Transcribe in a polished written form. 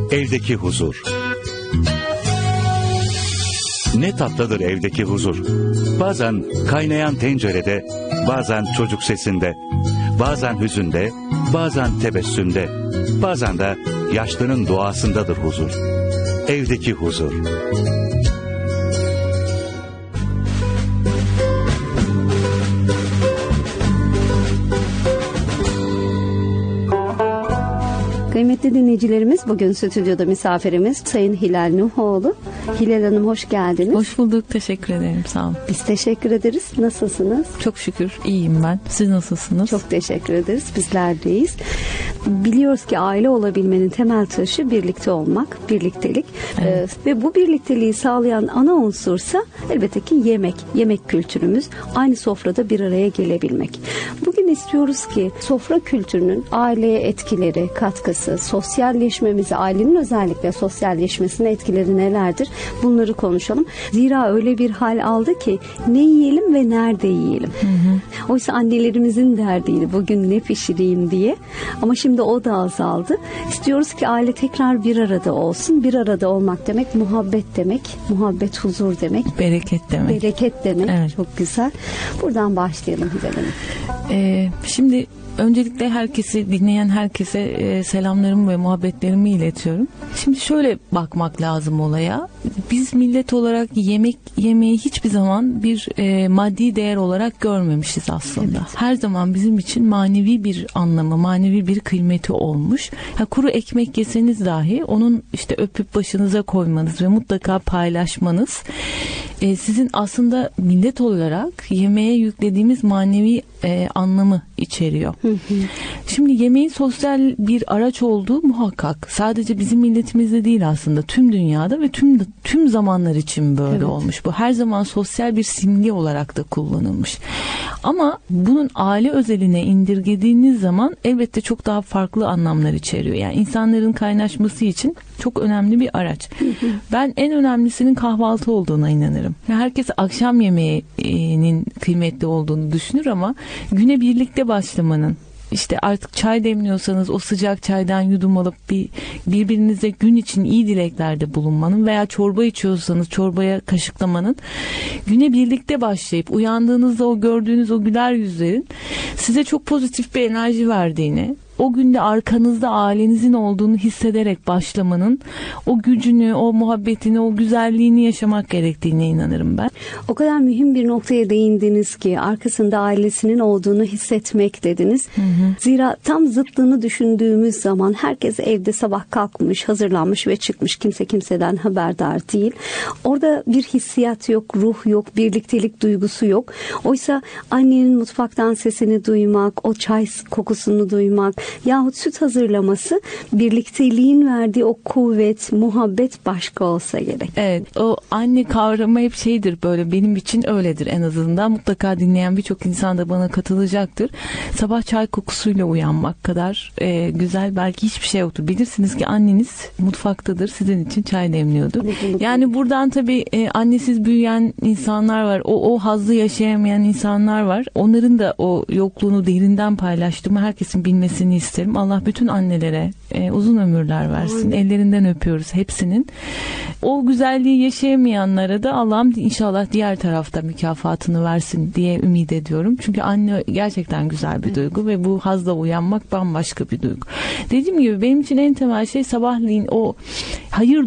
Evdeki huzur. Ne tatlıdır evdeki huzur. Bazen kaynayan tencerede, bazen çocuk sesinde, bazen hüzünde, bazen tebessümde, bazen de yaşlının duasındadır huzur. Evdeki huzur. Kıymetli dinleyicilerimiz, bugün stüdyoda misafirimiz Sayın Hilal Nuhoğlu. Hilal Hanım, hoş geldiniz. Hoş bulduk, teşekkür ederim, sağ olun. Biz teşekkür ederiz. Nasılsınız? Çok şükür iyiyim ben. Siz nasılsınız? Çok teşekkür ederiz. Bizler deyiz. Biliyoruz ki aile olabilmenin temel taşı birlikte olmak, birliktelik. Evet. Ve bu birlikteliği sağlayan ana unsursa elbette ki yemek. Yemek kültürümüz, aynı sofrada bir araya gelebilmek. Bugün istiyoruz ki sofra kültürünün aileye etkileri, katkısı, sosyalleşmemizi, ailenin özellikle sosyalleşmesine etkileri nelerdir? Bunları konuşalım. Zira öyle bir hal aldı ki ne yiyelim ve nerede yiyelim? Oysa annelerimizin derdiydi bugün ne pişireyim diye. Ama şimdi o da azaldı. İstiyoruz ki aile tekrar bir arada olsun. Bir arada olmak demek muhabbet demek. Muhabbet huzur demek. Bereket demek. Bereket demek. Evet. Çok güzel. Buradan başlayalım Hilal Hanım. Şimdi öncelikle dinleyen herkese selamlarımı ve muhabbetlerimi iletiyorum. Şimdi şöyle bakmak lazım olaya. Biz millet olarak yemeği hiçbir zaman bir maddi değer olarak görmemişiz aslında. Evet. Her zaman bizim için manevi bir anlamı, manevi bir kıymeti olmuş. Kuru ekmek yeseniz dahi onun işte öpüp başınıza koymanız ve mutlaka paylaşmanız sizin aslında millet olarak yemeğe yüklediğimiz manevi anlamı içeriyor. Şimdi yemeğin sosyal bir araç olduğu muhakkak. Sadece bizim milletimizde değil aslında. Tüm dünyada ve tüm zamanlar için böyle evet. olmuş. Bu her zaman sosyal bir simge olarak da kullanılmış. Ama bunun aile özeline indirgediğiniz zaman elbette çok daha farklı anlamlar içeriyor. Yani insanların kaynaşması için çok önemli bir araç. Ben en önemlisinin kahvaltı olduğuna inanırım. Herkes akşam yemeğinin kıymetli olduğunu düşünür ama güne birlikte başlamanın, İşte artık çay demliyorsanız o sıcak çaydan yudum alıp birbirinize gün için iyi dileklerde bulunmanın veya çorba içiyorsanız çorbaya kaşıklamanın, güne birlikte başlayıp uyandığınızda o gördüğünüz o güler yüzlerin size çok pozitif bir enerji verdiğini, o günde arkanızda ailenizin olduğunu hissederek başlamanın o gücünü, o muhabbetini, o güzelliğini yaşamak gerektiğine inanırım ben. O kadar mühim bir noktaya değindiniz ki arkasında ailesinin olduğunu hissetmek dediniz. Zira tam zıttını düşündüğümüz zaman herkes evde sabah kalkmış, hazırlanmış ve çıkmış. Kimse kimseden haberdar değil. Orada bir hissiyat yok, ruh yok, birliktelik duygusu yok. Oysa annenin mutfaktan sesini duymak, o çay kokusunu duymak yahut süt hazırlaması, birlikteliğin verdiği o kuvvet, muhabbet başka olsa gerek. Evet, o anne kavramı hep şeydir, böyle benim için öyledir en azından. Mutlaka dinleyen birçok insan da bana katılacaktır. Sabah çay kokusuyla uyanmak kadar güzel belki hiçbir şey yoktur. Bilirsiniz ki anneniz mutfaktadır, sizin için çay demliyordur. Yani buradan tabii annesiz büyüyen insanlar var. O hazzı yaşayamayan insanlar var. Onların da o yokluğunu derinden paylaştığımı herkesin bilmesini isterim. Allah bütün annelere uzun ömürler versin. Ellerinden öpüyoruz hepsinin. O güzelliği yaşayamayanlara da Allah'ım inşallah diğer tarafta mükafatını versin diye ümit ediyorum. Çünkü anne gerçekten güzel bir duygu ve bu hazla uyanmak bambaşka bir duygu. Dediğim gibi benim için en temel şey sabahleyin o hayır